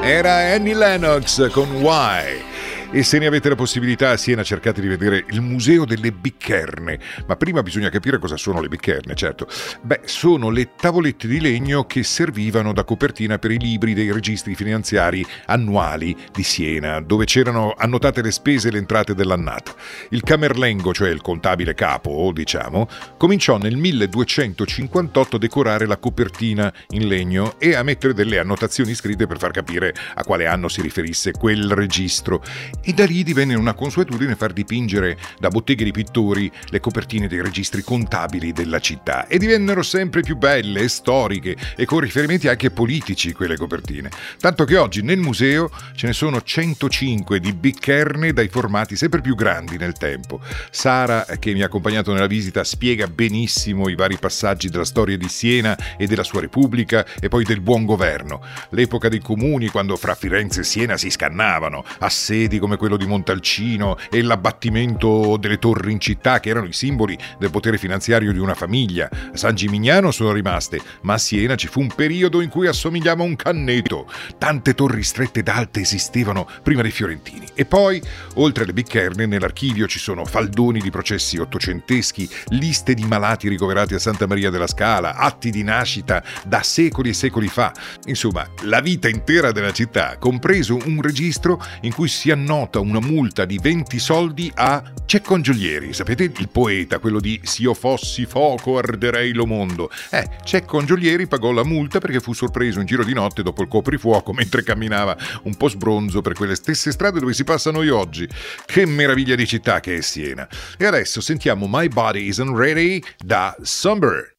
Era Annie Lennox con Why. E se ne avete la possibilità, a Siena cercate di vedere il Museo delle Biccerne. Ma prima bisogna capire cosa sono le biccerne, certo. Sono le tavolette di legno che servivano da copertina per i libri dei registri finanziari annuali di Siena, dove c'erano annotate le spese e le entrate dell'annata. Il camerlengo, cioè il contabile capo, diciamo, cominciò nel 1258 a decorare la copertina in legno e a mettere delle annotazioni scritte per far capire a quale anno si riferisse quel registro. E da lì divenne una consuetudine far dipingere da botteghe di pittori le copertine dei registri contabili della città, e divennero sempre più belle e storiche e con riferimenti anche politici quelle copertine, tanto che oggi nel museo ce ne sono 105 di biccerne dai formati sempre più grandi nel tempo. Sara, che mi ha accompagnato nella visita, spiega benissimo i vari passaggi della storia di Siena e della sua Repubblica e poi del buon governo, l'epoca dei comuni quando fra Firenze e Siena si scannavano, assedi come quello di Montalcino e l'abbattimento delle torri in città, che erano i simboli del potere finanziario di una famiglia. A San Gimignano sono rimaste, ma a Siena ci fu un periodo in cui assomigliava a un canneto. Tante torri strette ed alte esistevano prima dei fiorentini. E poi, oltre alle biccerne, nell'archivio ci sono faldoni di processi ottocenteschi, liste di malati ricoverati a Santa Maria della Scala, atti di nascita da secoli e secoli fa. Insomma, la vita intera della città, compreso un registro in cui si annota una multa di 20 soldi a Cecco-Angiolieri. Sapete, il poeta, quello di "S'io fossi fuoco arderei lo mondo". Cecco-Angiolieri pagò la multa perché fu sorpreso in giro di notte dopo il coprifuoco mentre camminava un po' sbronzo per quelle stesse strade dove si passa noi oggi. Che meraviglia di città che è Siena. E adesso sentiamo My Body Isn't Ready da Sunbird.